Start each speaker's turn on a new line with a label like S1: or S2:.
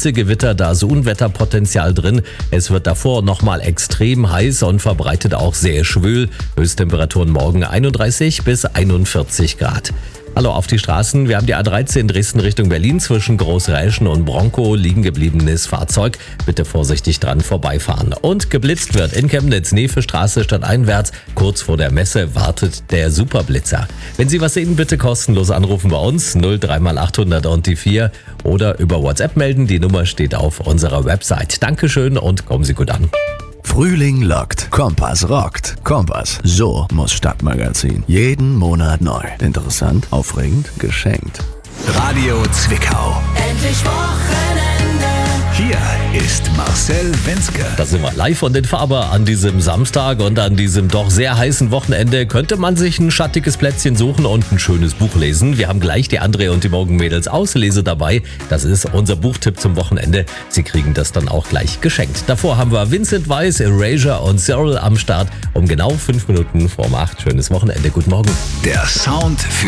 S1: Hitzegewitter, da ist Unwetterpotenzial drin. Es wird davor nochmal extrem heiß und verbreitet auch sehr schwül. Höchsttemperaturen morgen 31 bis 41 Grad. Hallo auf die Straßen. Wir haben die A13 Dresden Richtung Berlin zwischen Großräschen und Bronkow. Liegen gebliebenes Fahrzeug. Bitte vorsichtig dran vorbeifahren. Und geblitzt wird in Chemnitz, Nevestraße stadteinwärts. Kurz vor der Messe wartet der Superblitzer. Wenn Sie was sehen, bitte kostenlos anrufen bei uns 03x800 und die 4 oder über WhatsApp melden. Die Nummer steht auf unserer Website. Dankeschön und kommen Sie gut an.
S2: Frühling lockt, Kompass rockt. Kompass, so muss Stadtmagazin. Jeden Monat neu. Interessant, aufregend, geschenkt. Radio Zwickau.
S3: Endlich Wochenende.
S2: Hier ist Marcel Wenzke.
S1: Da sind wir live von den Faber an diesem Samstag und an diesem doch sehr heißen Wochenende könnte man sich ein schattiges Plätzchen suchen und ein schönes Buch lesen. Wir haben gleich die André und die Morgenmädels Auslese dabei. Das ist unser Buchtipp zum Wochenende. Sie kriegen das dann auch gleich geschenkt. Davor haben wir Vincent Weiss, Erasure und Cyril am Start um genau 5 Minuten vor 8. Schönes Wochenende. Guten Morgen.
S2: Der Sound für